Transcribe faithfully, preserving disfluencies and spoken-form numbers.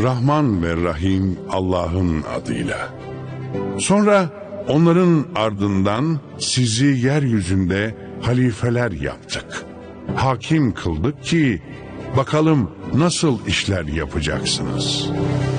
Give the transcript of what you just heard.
Rahman ve Rahim Allah'ın adıyla. Sonra onların ardından sizi yeryüzünde halifeler yaptık. Hakim kıldık ki bakalım nasıl işler yapacaksınız.